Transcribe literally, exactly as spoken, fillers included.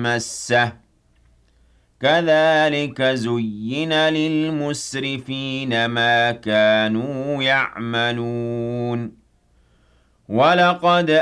مسه كذلك زين للمسرفين ما كانوا يعملون ولقد